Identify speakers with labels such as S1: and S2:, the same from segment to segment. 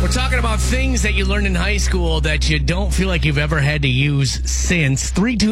S1: We're talking about things that you learned in high school that you don't feel like you've ever had to use since.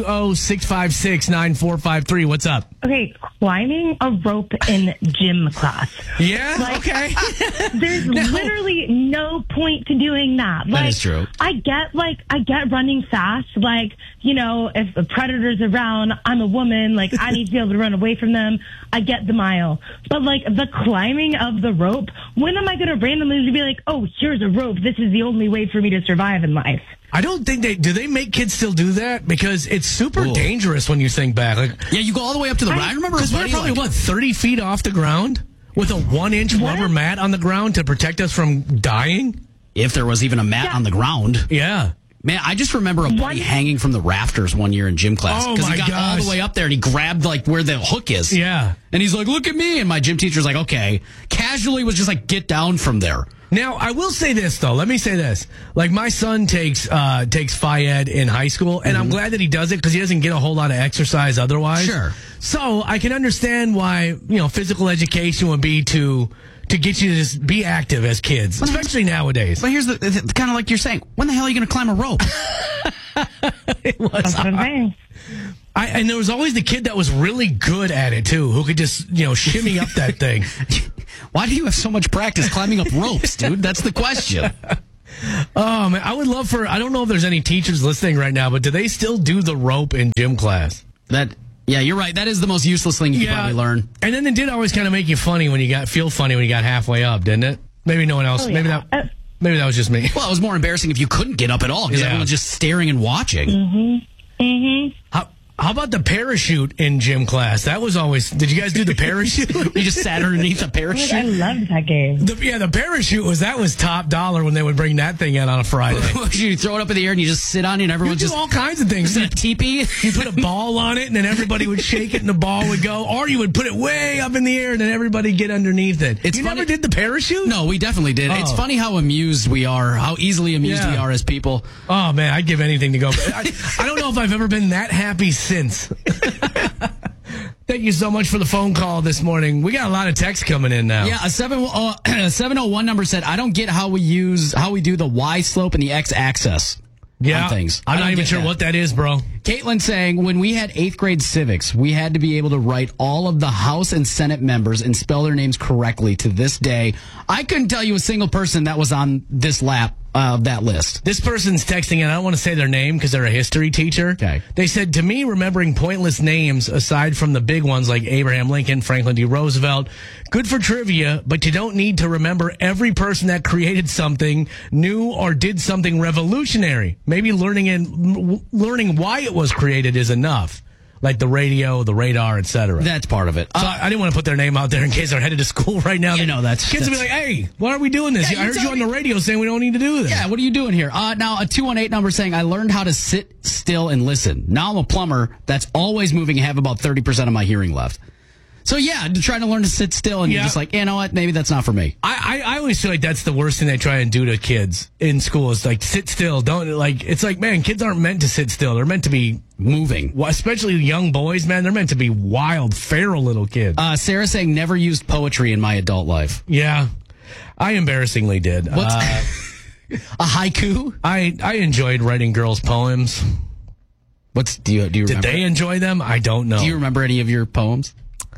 S1: 320-656-9453. What's up?
S2: Okay, climbing a rope in gym class.
S1: Yeah? Okay.
S2: There's literally no point to doing that.
S3: That is true.
S2: I get running fast. Like, you know, if a predator's around, I'm a woman. Like, I need to be able to run away from them. I get the mile. But, like, the climbing of the rope, when am I going to randomly be like, oh, here's a rope. This is the only way for me to survive in life.
S1: I don't think do they make kids still do that? Because it's super dangerous when you think back. Like,
S3: yeah, you go all the way up to the I remember
S1: because we're probably, 30 feet off the ground with a 1-inch rubber mat on the ground to protect us from dying?
S3: If there was even a mat on the ground.
S1: Yeah.
S3: Man, I just remember a buddy hanging from the rafters one year in gym class.
S1: Oh,
S3: because he got all the way up there and he grabbed like where the hook is.
S1: Yeah.
S3: And he's like, look at me. And my gym teacher's like, okay. Casually was just like, get down from there.
S1: Now, I will say this, though. Let me say this. Like, my son takes Phi Ed in high school, and I'm glad that he does it because he doesn't get a whole lot of exercise otherwise.
S3: Sure.
S1: So I can understand why, physical education would be to get you to just be active as kids, especially nowadays.
S3: But here's the kind of like you're saying, when the hell are you going to climb a rope?
S1: It was hard. And there was always the kid that was really good at it, too, who could just, shimmy up that thing.
S3: Why do you have so much practice climbing up ropes, dude? That's the question.
S1: Oh, man, I would love I don't know if there's any teachers listening right now, but do they still do the rope in gym class?
S3: Yeah, you're right. That is the most useless thing you can probably learn.
S1: And then it did always kind of make you feel funny when you got halfway up, didn't it? Maybe no one else. Maybe that was just me.
S3: Well, it was more embarrassing if you couldn't get up at all because everyone was just staring and watching.
S1: How about the parachute in gym class? That was always... Did you guys do the parachute?
S3: You just sat underneath a parachute?
S2: I loved that game.
S1: The parachute was top dollar when they would bring that thing out on a Friday.
S3: You throw it up in the air and you just sit on it and everyone
S1: just... all kinds of things.
S3: A teepee?
S1: You put a ball on it and then everybody would shake it and the ball would go. Or you would put it way up in the air and then everybody get underneath it. You never did the parachute?
S3: No, we definitely did. Oh. It's funny how amused we are, how easily amused we are as people.
S1: Oh, man, I'd give anything to go. I don't know if I've ever been that happy since. Thank you so much for the phone call this morning. We got a lot of texts coming in now.
S3: Yeah, a 701 number said, I don't get how we do the Y slope and the X axis on things.
S1: I'm not even sure what that is, bro.
S3: Caitlin saying, when we had 8th grade civics, we had to be able to write all of the House and Senate members and spell their names correctly. To this day, I couldn't tell you a single person that was on this lap of that list.
S1: This person's texting, and I don't want to say their name because they're a history teacher.
S3: Okay.
S1: They said, to me, remembering pointless names, aside from the big ones like Abraham Lincoln, Franklin D. Roosevelt, good for trivia, but you don't need to remember every person that created something new or did something revolutionary. Maybe learning why it was created is enough. Like the radio, the radar, etc.
S3: That's part of it.
S1: So I didn't want to put their name out there in case they're headed to school right now. Kids will be like, hey, why are we doing this? I heard you on the radio saying we don't need to do this.
S3: Yeah, what are you doing here? Now, a 218 number saying, I learned how to sit still and listen. Now I'm a plumber that's always moving and have about 30% of my hearing left. So, yeah, trying to learn to sit still, and you're just like, you know what, maybe that's not for me.
S1: I always feel like that's the worst thing they try and do to kids in school is, like, sit still. It's like, man, kids aren't meant to sit still. They're meant to be
S3: moving.
S1: Especially young boys, man. They're meant to be wild, feral little kids.
S3: Sarah saying, never used poetry in my adult life.
S1: Yeah, I embarrassingly did.
S3: What's a haiku?
S1: I enjoyed writing girls' poems.
S3: Do you remember?
S1: Did they enjoy them? I don't know.
S3: Do you remember any of your poems?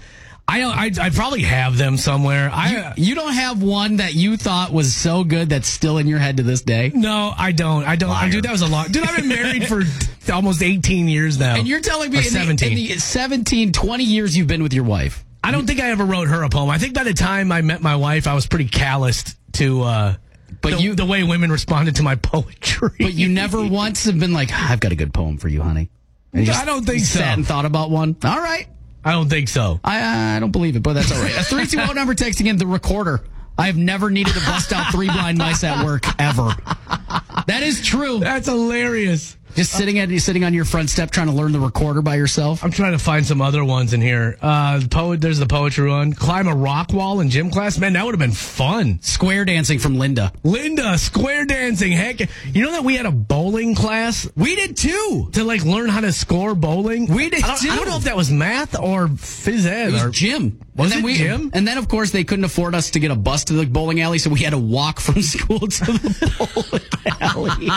S1: I probably have them somewhere.
S3: You don't have one that you thought was so good that's still in your head to this day?
S1: No, I don't.
S3: Liar.
S1: Dude, that was a lot. Dude, I've been married for almost 18 years now.
S3: And you're telling me
S1: in
S3: the 17, 20 years you've been with your wife.
S1: I don't think I ever wrote her a poem. I think by the time I met my wife, I was pretty calloused to the way women responded to my poetry.
S3: But you never once have been like, I've got a good poem for you, honey.
S1: I don't think so.
S3: Sat and thought about one. All right.
S1: I don't think so.
S3: I don't believe it, but that's all right. A 320 number texting in the recorder. I have never needed to bust out 3 blind mice at work, ever. That is true.
S1: That's hilarious.
S3: Just sitting on your front step trying to learn the recorder by yourself?
S1: I'm trying to find some other ones in here. There's the poetry one. Climb a rock wall in gym class. Man, that would have been fun.
S3: Square dancing from Linda.
S1: Square dancing. Heck, you know that we had a bowling class?
S3: We did too.
S1: To learn how to score bowling?
S3: We did too.
S1: I don't know if that was math or phys ed.
S3: It was gym.
S1: Gym?
S3: And then, of course, they couldn't afford us to get a bus to the bowling alley, so we had to walk from school to the bowling alley.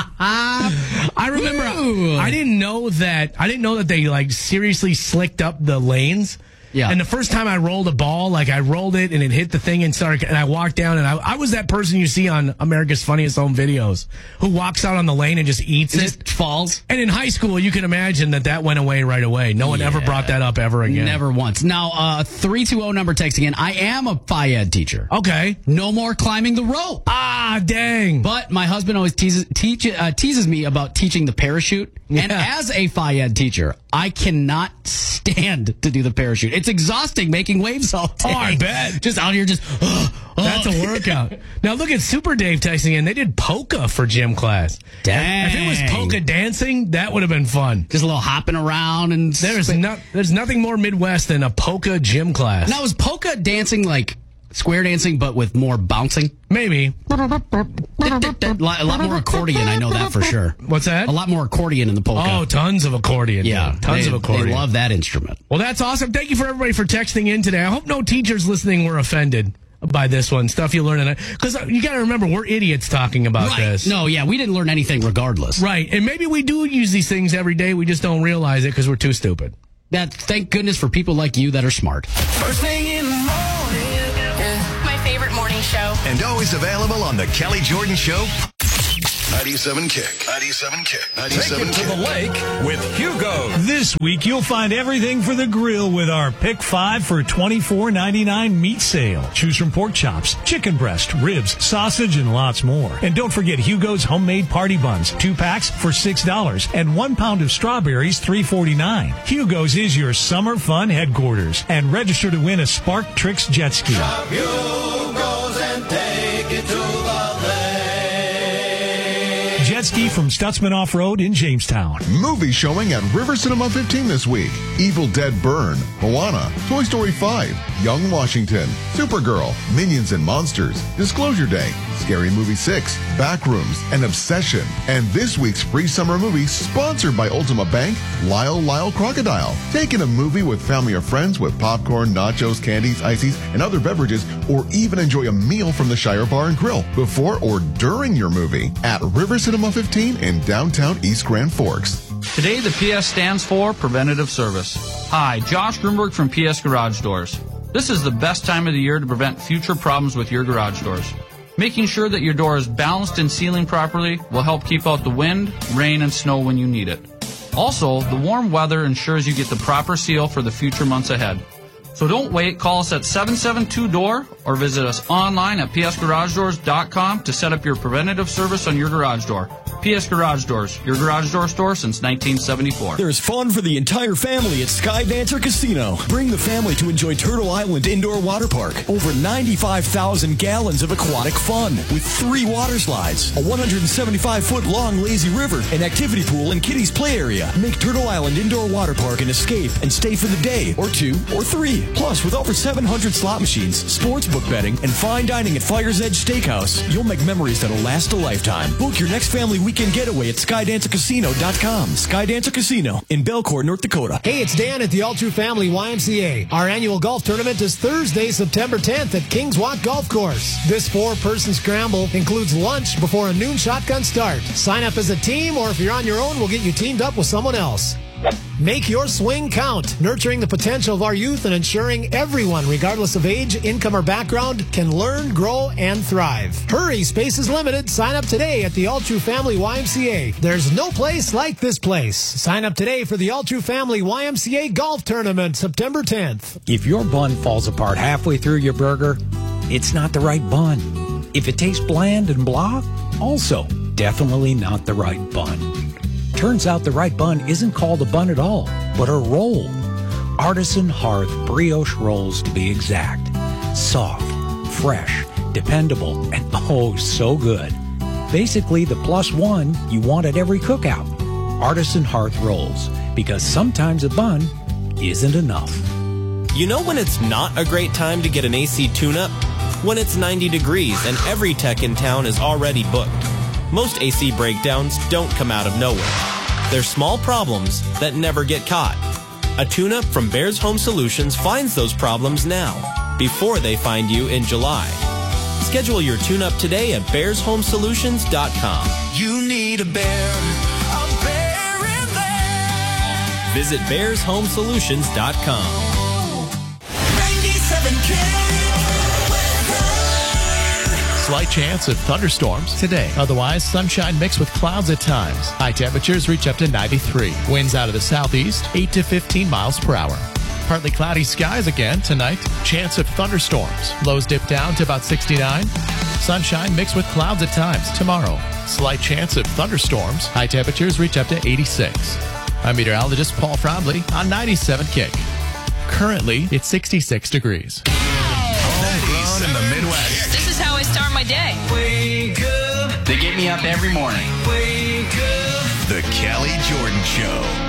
S1: I remember I didn't know that they seriously slicked up the lanes.
S3: Yeah.
S1: And the first time I rolled a ball, I rolled it and it hit the thing and I walked down and I was that person you see on America's Funniest Home Videos who walks out on the lane and just eats it.
S3: Just falls.
S1: And in high school, you can imagine that went away right away. No one ever brought that up ever again.
S3: Never once. Now, 320 number text again. I am a Phi Ed teacher.
S1: Okay.
S3: No more climbing the rope.
S1: Ah, dang.
S3: But my husband always teases me about teaching the parachute. Yeah. And as a Phi Ed teacher, I cannot stand to do the parachute. It's exhausting making waves all day.
S1: Oh, I bet.
S3: Just out here,
S1: That's a workout. Now look at Super Dave texting in. They did polka for gym class.
S3: Dang.
S1: If it was polka dancing, that would have been fun.
S3: Just a little hopping around and
S1: there's nothing more Midwest than a polka gym class.
S3: Now is polka dancing like square dancing, but with more bouncing?
S1: Maybe.
S3: A lot more accordion, I know that for sure.
S1: What's that?
S3: A lot more accordion in the polka.
S1: Oh, tons of accordion.
S3: Yeah.
S1: Tons of accordion.
S3: They love that instrument.
S1: Well, that's awesome. Thank you for everybody for texting in today. I hope no teachers listening were offended by this one. Stuff you learn in it. Because you got to remember, we're idiots talking about this.
S3: No, yeah, we didn't learn anything regardless.
S1: Right. And maybe we do use these things every day. We just don't realize it because we're too stupid.
S3: Thank goodness for people like you that are smart.
S4: First thing in the morning.
S5: My favorite morning show.
S4: And always available on the Kelly Jordan Show. 97 Kick. 97 Kick. 97
S6: Take it to the lake with Hugo.
S7: This week, you'll find everything for the grill with our Pick 5 for $24.99 meat sale. Choose from pork chops, chicken breast, ribs, sausage, and lots more. And don't forget Hugo's homemade party buns, 2 packs for $6, and 1 pound of strawberries, $3.49. Hugo's is your summer fun headquarters. And register to win a Spark Tricks jet ski.
S6: Shop Hugo's and take it to the lake.
S7: Jet ski from Stutzman Off-Road in Jamestown.
S8: Movie showing at River Cinema 15 this week. Evil Dead Burn, Moana, Toy Story 5, Young Washington, Supergirl, Minions and Monsters, Disclosure Day, Scary Movie 6, Backrooms, and Obsession. And this week's free summer movie sponsored by Ultima Bank, Lyle Crocodile. Take in a movie with family or friends with popcorn, nachos, candies, ices, and other beverages, or even enjoy a meal from the Shire Bar and Grill before or during your movie at River Cinema 15 in downtown East Grand Forks.
S9: Today, the PS stands for Preventative Service. Hi, Josh Grunberg from PS Garage Doors. This is the best time of the year to prevent future problems with your garage doors. Making sure that your door is balanced and sealing properly will help keep out the wind, rain, and snow when you need it. Also, the warm weather ensures you get the proper seal for the future months ahead. So don't wait, call us at 772-DOOR or visit us online at psgaragedoors.com to set up your preventative service on your garage door. PS Garage Doors, your garage door store since 1974.
S10: There's fun for the entire family at Skydancer Casino. Bring the family to enjoy Turtle Island Indoor Water Park. Over 95,000 gallons of aquatic fun with 3 water slides, a 175-foot long lazy river, an activity pool, and kiddies play area. Make Turtle Island Indoor Water Park an escape and stay for the day or 2 or 3. Plus, with over 700 slot machines, sports book betting, and fine dining at Fire's Edge Steakhouse, you'll make memories that'll last a lifetime. Book your next family weekend getaway at SkydancerCasino.com. Skydancer Casino in Belcourt, North Dakota.
S11: Hey, it's Dan at the All True Family YMCA. Our annual golf tournament is Thursday, September 10th at Kings Walk Golf Course. This 4-person scramble includes lunch before a noon shotgun start. Sign up as a team, or if you're on your own, we'll get you teamed up with someone else. Make your swing count, nurturing the potential of our youth and ensuring everyone, regardless of age, income, or background, can learn, grow, and thrive. Hurry, space is limited. Sign up today at the All True Family YMCA. There's no place like this place. Sign up today for the All True Family YMCA Golf Tournament, September 10th.
S12: If your bun falls apart halfway through your burger, it's not the right bun. If it tastes bland and blah, also definitely not the right bun. Turns out the right bun isn't called a bun at all, but a roll. Artisan Hearth brioche rolls, to be exact. Soft, fresh, dependable, and oh, so good. Basically the +1 you want at every cookout. Artisan Hearth Rolls, because sometimes a bun isn't enough.
S13: You know when it's not a great time to get an AC tune-up? When it's 90 degrees and every tech in town is already booked. Most AC breakdowns don't come out of nowhere. They're small problems that never get caught. A tune-up from Bears Home Solutions finds those problems now, before they find you in July. Schedule your tune-up today at bearshomesolutions.com.
S6: You need a bear in there.
S13: Visit bearshomesolutions.com.
S6: 97K.
S14: Slight chance of thunderstorms today. Otherwise, sunshine mixed with clouds at times. High temperatures reach up to 93. Winds out of the southeast, 8 to 15 miles per hour. Partly cloudy skies again tonight. Chance of thunderstorms. Lows dip down to about 69. Sunshine mixed with clouds at times tomorrow. Slight chance of thunderstorms. High temperatures reach up to 86. I'm meteorologist Paul Fromley on 97 Kick. Currently, it's 66 degrees.
S4: Homegrown in the Midwest.
S5: This is how I start my day.
S6: Wake up.
S9: They get me up every morning.
S6: Wake up.
S4: The Kelly Jordan Show.